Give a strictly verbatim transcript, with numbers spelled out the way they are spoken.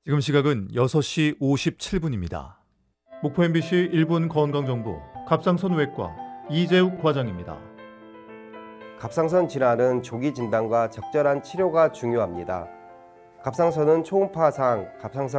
지금 시각은 여섯 시 오십칠 분입니다. 목포 엠비씨 일 분 건강정보 갑상선 외과 이재욱 과장입니다. 갑상선 질환은 조기 진단과 적절한 치료가 중요합니다. 갑상선은 초음파상 갑상선